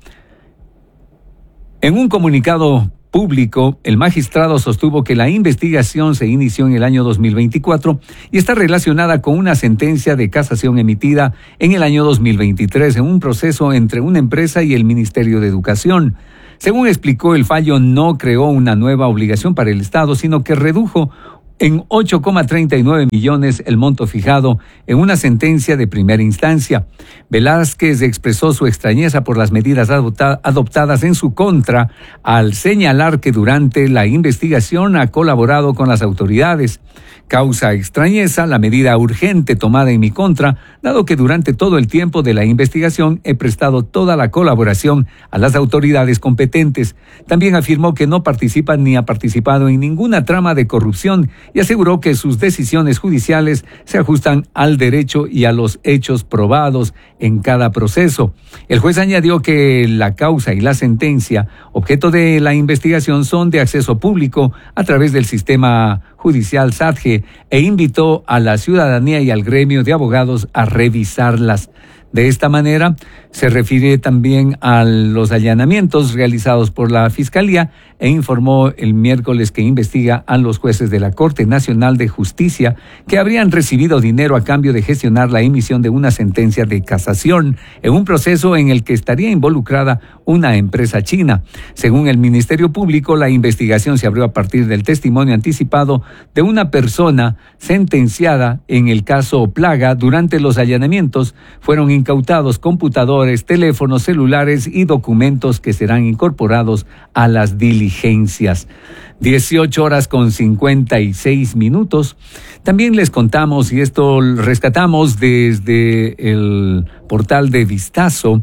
En un comunicado público, el magistrado sostuvo que la investigación se inició en el año dos mil veinticuatro y está relacionada con una sentencia de casación emitida en el año dos mil veintitrés en un proceso entre una empresa y el Ministerio de Educación. Según explicó, el fallo no creó una nueva obligación para el Estado, sino que redujo en ocho coma treinta y nueve millones el monto fijado en una sentencia de primera instancia. Velázquez expresó su extrañeza por las medidas adopta- adoptadas en su contra al señalar que durante la investigación ha colaborado con las autoridades. Causa extrañeza la medida urgente tomada en mi contra, dado que durante todo el tiempo de la investigación he prestado toda la colaboración a las autoridades competentes. También afirmó que no participa ni ha participado en ninguna trama de corrupción y aseguró que sus decisiones judiciales se ajustan al derecho y a los hechos probados en cada proceso. El juez añadió que la causa y la sentencia, objeto de la investigación, son de acceso público a través del sistema judicial S A T G e invitó a la ciudadanía y al gremio de abogados a revisarlas. De esta manera, se refiere también a los allanamientos realizados por la Fiscalía e informó el miércoles que investiga a los jueces de la Corte Nacional de Justicia que habrían recibido dinero a cambio de gestionar la emisión de una sentencia de casación en un proceso en el que estaría involucrada una empresa china. Según el Ministerio Público, la investigación se abrió a partir del testimonio anticipado de una persona sentenciada en el caso Plaga. Durante los allanamientos fueron incautados computadores, teléfonos celulares y documentos que serán incorporados a las diligencias. dieciocho horas con cincuenta y seis minutos. También les contamos, y esto rescatamos desde el portal de Vistazo,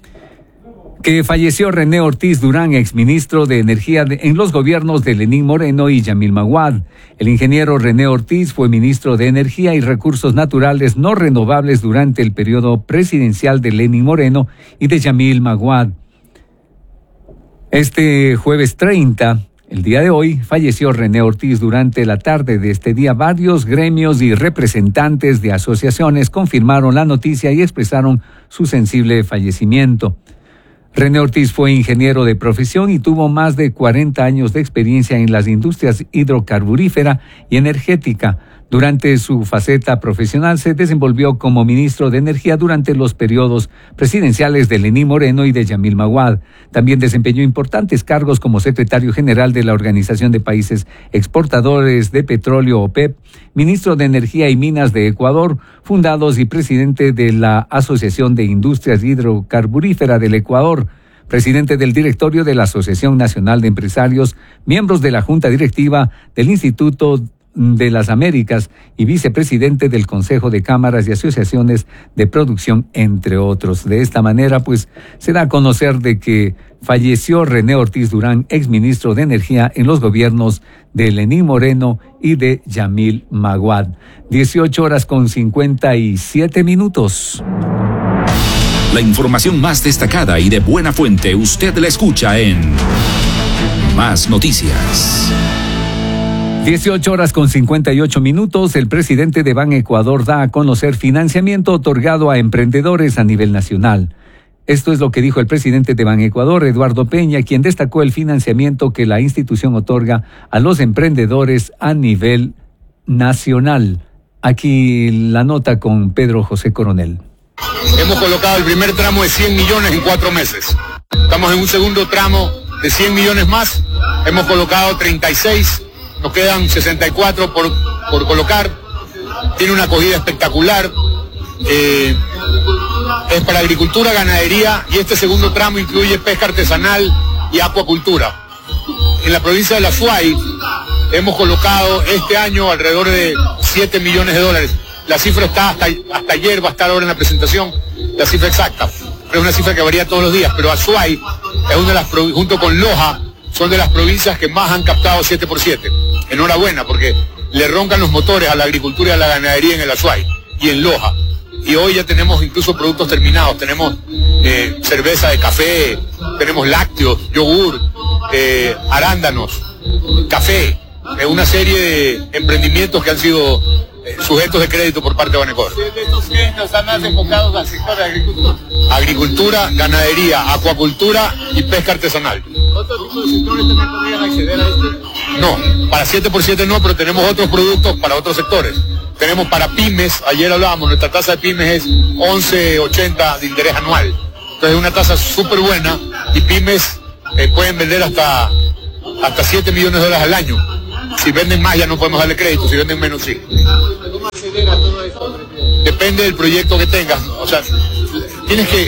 que falleció René Ortiz Durán, exministro de Energía de, en los gobiernos de Lenín Moreno y Yamil Maguad. El ingeniero René Ortiz fue ministro de Energía y Recursos Naturales no Renovables durante el periodo presidencial de Lenín Moreno y de Yamil Maguad. Este jueves treinta, El día de hoy falleció René Ortiz. Durante la tarde de este día, varios gremios y representantes de asociaciones confirmaron la noticia y expresaron su sensible fallecimiento. René Ortiz fue ingeniero de profesión y tuvo más de cuarenta años de experiencia en las industrias hidrocarburífera y energética. Durante su faceta profesional se desenvolvió como ministro de Energía durante los periodos presidenciales de Lenín Moreno y de Yamil Maguad. También desempeñó importantes cargos como secretario general de la Organización de Países Exportadores de Petróleo, OPEP, ministro de Energía y Minas de Ecuador, fundados y presidente de la Asociación de Industrias Hidrocarburífera del Ecuador, presidente del directorio de la Asociación Nacional de Empresarios, miembros de la Junta Directiva del Instituto de las Américas y vicepresidente del Consejo de Cámaras y Asociaciones de Producción, entre otros. De esta manera, pues, se da a conocer de que falleció René Ortiz Durán, exministro de Energía en los gobiernos de Lenín Moreno y de Yamil Maguad. dieciocho horas con cincuenta y siete minutos. La información más destacada y de buena fuente usted la escucha en Más Noticias. dieciocho horas con cincuenta y ocho minutos. El presidente de Ban Ecuador da a conocer financiamiento otorgado a emprendedores a nivel nacional. Esto es lo que dijo el presidente de Ban Ecuador, Eduardo Peña, quien destacó el financiamiento que la institución otorga a los emprendedores a nivel nacional. Aquí la nota con Pedro José Coronel. Hemos colocado el primer tramo de cien millones en cuatro meses. Estamos en un segundo tramo de cien millones más. Hemos colocado treinta y seis. Nos quedan sesenta y cuatro por, por colocar. Tiene una acogida espectacular. Eh, es para agricultura, ganadería, y este segundo tramo incluye pesca artesanal y acuacultura. En la provincia de La Suay hemos colocado este año alrededor de siete millones de dólares. La cifra está hasta, hasta ayer, va a estar ahora en la presentación, la cifra exacta. Pero es una cifra que varía todos los días. Pero Azuay es una de las, junto con Loja, son de las provincias que más han captado siete por siete. Enhorabuena, porque le roncan los motores a la agricultura y a la ganadería en el Azuay y en Loja. Y hoy ya tenemos incluso productos terminados. Tenemos eh, cerveza de café, tenemos lácteos, yogur, eh, arándanos, café. Es una serie de emprendimientos que han sido eh, sujetos de crédito por parte de Banecor. ¿De estos créditos están más enfocados al sector de agricultura? Agricultura, ganadería, acuacultura y pesca artesanal. ¿Otros tipos de sectores también podrían acceder a este? No, para siete por siete no, pero tenemos otros productos para otros sectores. Tenemos para pymes, ayer hablábamos, nuestra tasa de pymes es once ochenta de interés anual. Entonces es una tasa súper buena y pymes eh, pueden vender hasta, hasta siete millones de dólares al año. Si venden más ya no podemos darle crédito, si venden menos sí. ¿Cómo acceder a todo esto? Depende del proyecto que tengas. O sea, tienes que...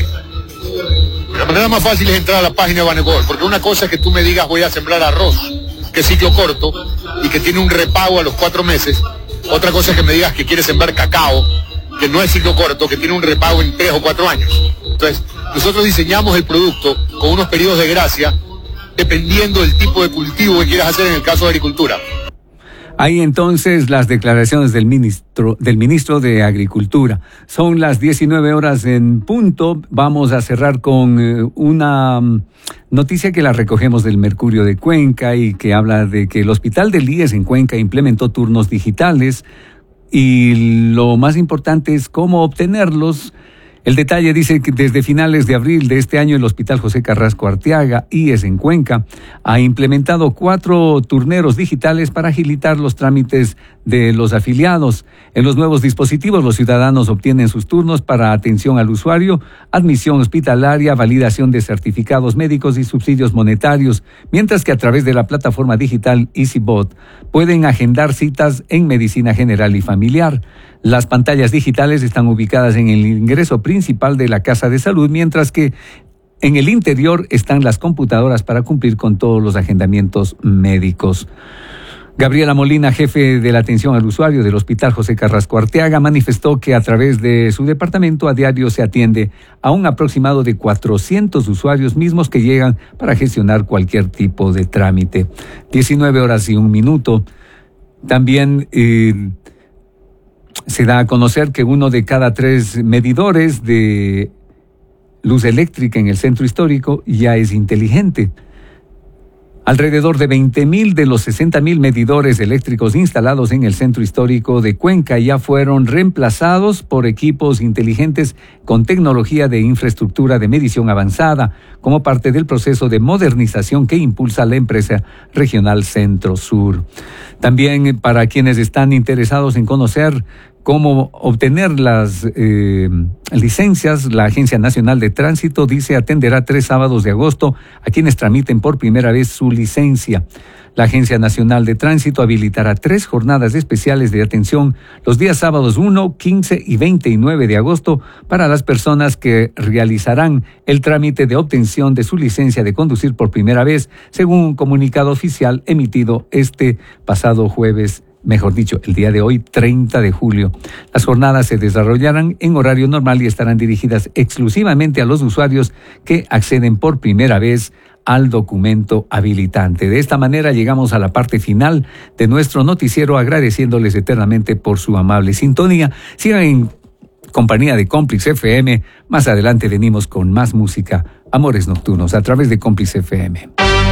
La manera más fácil es entrar a la página de Banecor, porque una cosa es que tú me digas voy a sembrar arroz, que es ciclo corto y que tiene un repago a los cuatro meses. Otra cosa es que me digas que quieres sembrar cacao, que no es ciclo corto, que tiene un repago en tres o cuatro años. Entonces, nosotros diseñamos el producto con unos periodos de gracia dependiendo del tipo de cultivo que quieras hacer en el caso de agricultura. Hay entonces las declaraciones del ministro, del ministro de Agricultura. Son las diecinueve horas en punto. Vamos a cerrar con eh, una noticia que la recogemos del Mercurio de Cuenca y que habla de que el Hospital del I E S en Cuenca implementó turnos digitales y lo más importante es cómo obtenerlos. El detalle dice que desde finales de abril de este año el Hospital José Carrasco Arteaga, I E S en Cuenca, ha implementado cuatro turneros digitales para agilitar los trámites de los afiliados. En los nuevos dispositivos los ciudadanos obtienen sus turnos para atención al usuario, admisión hospitalaria, validación de certificados médicos y subsidios monetarios, mientras que a través de la plataforma digital EasyBot pueden agendar citas en medicina general y familiar. Las pantallas digitales están ubicadas en el ingreso principal de la Casa de Salud, mientras que en el interior están las computadoras para cumplir con todos los agendamientos médicos. Gabriela Molina, jefe de la atención al usuario del Hospital José Carrasco Arteaga, manifestó que a través de su departamento a diario se atiende a un aproximado de cuatrocientos usuarios mismos que llegan para gestionar cualquier tipo de trámite. diecinueve horas y un minuto. También eh, se da a conocer que uno de cada tres medidores de luz eléctrica en el centro histórico ya es inteligente. Alrededor de veinte mil de los sesenta mil medidores eléctricos instalados en el centro histórico de Cuenca ya fueron reemplazados por equipos inteligentes con tecnología de infraestructura de medición avanzada, como parte del proceso de modernización que impulsa la empresa regional Centro Sur. También para quienes están interesados en conocer cómo obtener las eh, licencias, la Agencia Nacional de Tránsito dice atenderá tres sábados de agosto a quienes tramiten por primera vez su licencia. La Agencia Nacional de Tránsito habilitará tres jornadas especiales de atención los días sábados uno, quince y veintinueve de agosto para las personas que realizarán el trámite de obtención de su licencia de conducir por primera vez, según un comunicado oficial emitido este pasado jueves. Mejor dicho, el día de hoy, treinta de julio. Las jornadas se desarrollarán en horario normal y estarán dirigidas exclusivamente a los usuarios que acceden por primera vez al documento habilitante. De esta manera llegamos a la parte final de nuestro noticiero, agradeciéndoles eternamente por su amable sintonía. Sigan en compañía de Cómplice F M. Más adelante venimos con más música, Amores Nocturnos, a través de Cómplice F M.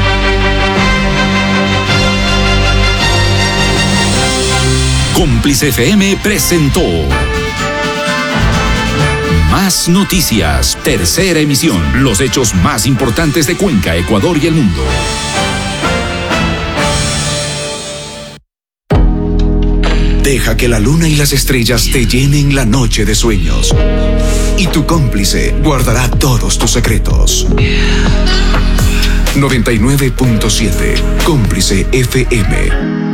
Cómplice F M presentó Más Noticias, tercera emisión. Los hechos más importantes de Cuenca, Ecuador y el mundo. Deja que la luna y las estrellas te llenen la noche de sueños. Y tu cómplice guardará todos tus secretos. noventa y nueve punto siete Cómplice F M.